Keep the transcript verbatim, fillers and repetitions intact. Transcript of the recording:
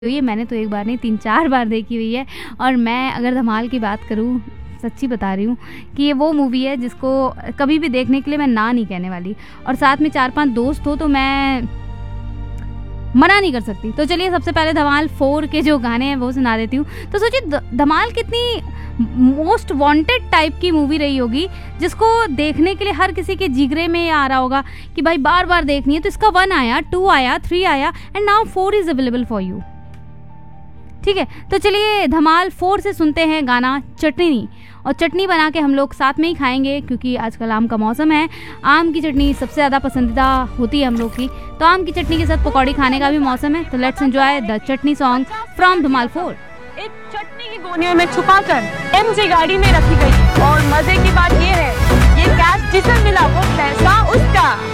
हुई है, मैंने तो एक बार नहीं तीन चार बार देखी हुई है। और मैं अगर धमाल की बात करूँ, सच्ची बता रही हूँ कि ये वो मूवी है जिसको कभी भी देखने के लिए मैं ना नहीं कहने वाली, और साथ में चार पाँच दोस्त हो तो मैं मना नहीं कर सकती। तो चलिए सबसे पहले धमाल फोर के जो गाने हैं वो सुना देती हूँ। तो सोचिए धमाल कितनी मोस्ट वांटेड टाइप की मूवी रही होगी, जिसको देखने के लिए हर किसी के जिगरे में आ रहा होगा कि भाई बार बार देखनी है। तो इसका वन आया, टू आया, थ्री आया and now four is available for you. ठीक है, तो चलिए धमाल फोर से सुनते हैं गाना चटनी। और चटनी बना के हम लोग साथ में ही खाएंगे, क्योंकि आजकल आम का मौसम है। आम की चटनी सबसे ज़्यादा पसंदीदा होती है हम लोग की, तो आम की चटनी के साथ पकौड़ी खाने का भी मौसम है। तो let's enjoy the chutney song from Dhamaal four. एक चटनी की गोनियों में छुपाकर एमजी गाड़ी में रखी गई, और मजे की बात ये है ये कैश जिसे मिला वो पैसा उसका।